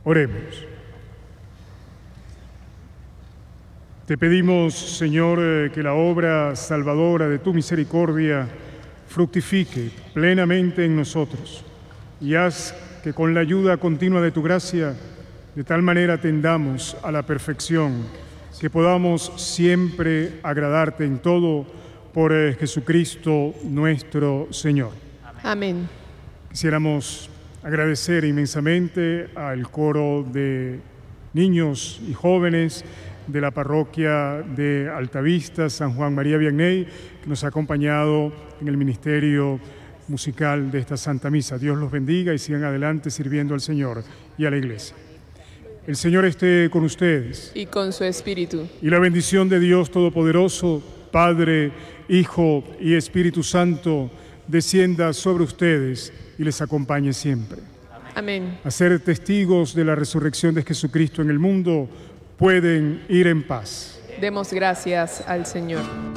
Oremos. Te pedimos, Señor, que la obra salvadora de tu misericordia fructifique plenamente en nosotros y haz que con la ayuda continua de tu gracia, de tal manera tendamos a la perfección, que podamos siempre agradarte en todo por Jesucristo nuestro Señor. Amén. Quisiéramos agradecer inmensamente al coro de niños y jóvenes de la parroquia de Altavista, San Juan María Vianney, que nos ha acompañado en el ministerio musical de esta Santa Misa. Dios los bendiga y sigan adelante sirviendo al Señor y a la Iglesia. El Señor esté con ustedes. Y con su espíritu. Y la bendición de Dios Todopoderoso, Padre, Hijo y Espíritu Santo, descienda sobre ustedes y les acompañe siempre. Amén. A ser testigos de la resurrección de Jesucristo en el mundo, pueden ir en paz. Demos gracias al Señor.